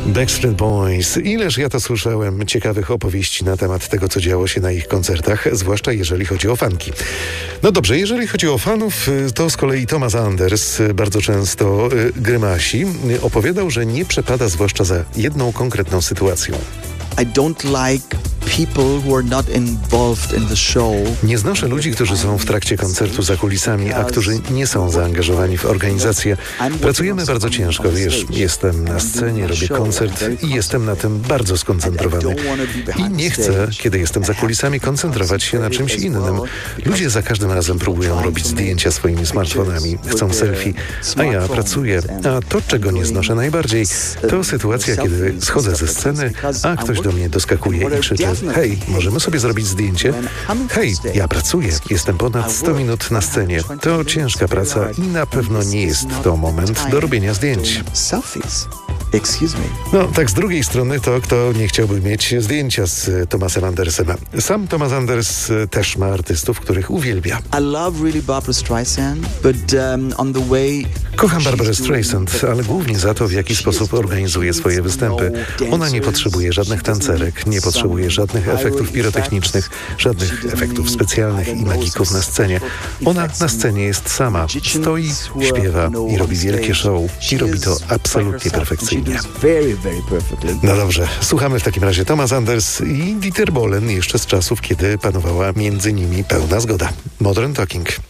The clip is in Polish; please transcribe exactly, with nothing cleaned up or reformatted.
Backstreet Boys. Ileż ja to słyszałem ciekawych opowieści na temat tego, co działo się na ich koncertach, zwłaszcza jeżeli chodzi o fanki. No dobrze, jeżeli chodzi o fanów, to z kolei Thomas Anders bardzo często grymasi. Opowiadał, że nie przepada zwłaszcza za jedną konkretną sytuacją. I don't like people who are not involved in the show. Nie znoszę ludzi, którzy są w trakcie koncertu za kulisami, a którzy nie są zaangażowani w organizację. Pracujemy bardzo ciężko, wiesz, jestem na scenie, robię koncert i jestem na tym bardzo skoncentrowany. I nie chcę, kiedy jestem za kulisami, koncentrować się na czymś innym. Ludzie za każdym razem próbują robić zdjęcia swoimi smartfonami, chcą selfie, a ja pracuję. A to, czego nie znoszę najbardziej, to sytuacja, kiedy schodzę ze sceny, a ktoś do mnie doskakuje i krzyczy: hej, możemy sobie zrobić zdjęcie? Hej, ja pracuję, jestem ponad sto minut na scenie. To ciężka praca i na pewno nie jest to moment do robienia zdjęć. Excuse me. No, tak z drugiej strony to kto nie chciałby mieć zdjęcia z Thomasem Andersem. Sam Thomas Anders też ma artystów, których uwielbia. I love really Barbra Streisand, but um, on the way... Kocham Barbarę Streisand, ale głównie za to, w jaki sposób organizuje swoje występy. Ona nie potrzebuje żadnych tancerek, nie potrzebuje żadnych efektów pirotechnicznych, żadnych efektów specjalnych i magików na scenie. Ona na scenie jest sama, stoi, śpiewa i robi wielkie show i robi to absolutnie perfekcyjnie. No dobrze, słuchamy w takim razie Thomas Anders i Dieter Bohlen jeszcze z czasów, kiedy panowała między nimi pełna zgoda. Modern Talking.